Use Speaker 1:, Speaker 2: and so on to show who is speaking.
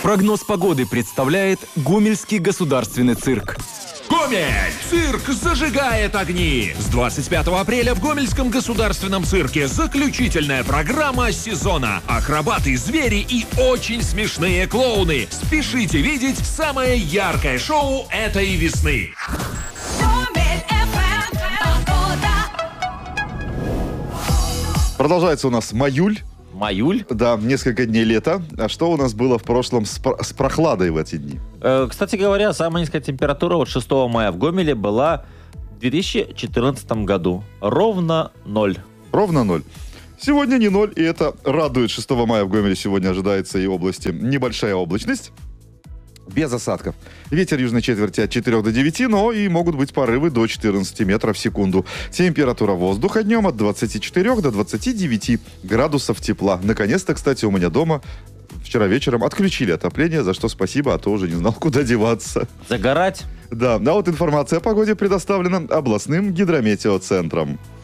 Speaker 1: Прогноз погоды представляет Гомельский государственный цирк.
Speaker 2: Гомель! Цирк зажигает огни! С 25 апреля в Гомельском государственном цирке заключительная программа сезона. Акробаты, звери и очень смешные клоуны. Спешите видеть самое яркое шоу этой весны.
Speaker 3: Продолжается у нас Маюль.
Speaker 4: Маюль?
Speaker 3: Да, несколько дней лета. А что у нас было в прошлом с прохладой в эти дни?
Speaker 4: Кстати говоря, самая низкая температура 6 мая в Гомеле была в 2014 году. Ровно 0.
Speaker 3: Ровно 0. Сегодня не 0, и это радует. 6 мая в Гомеле сегодня ожидается и области небольшая облачность. Без осадков. Ветер южной четверти от 4 до 9, но и могут быть порывы до 14 метров в секунду. Температура воздуха днем от 24 до 29 градусов тепла. Наконец-то, кстати, у меня дома вчера вечером отключили отопление, за что спасибо, а то уже не знал, куда деваться.
Speaker 4: Загорать?
Speaker 3: Да, а вот информация о погоде предоставлена областным гидрометеоцентром.